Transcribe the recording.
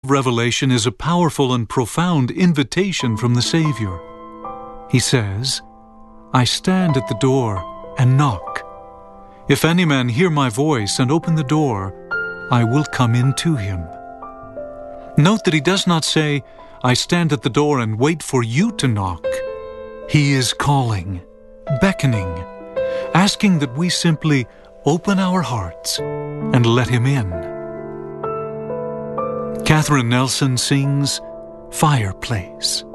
revelation is a powerful and profound invitation from the Savior. He says, "I stand at the door and knock. If any man hear my voice and open the door, I will come in to him." Note that he does not say, "I stand at the door and wait for you to knock." He is calling, beckoning, asking that we simply open our hearts and let him in. Catherine Nelson sings Fireplace.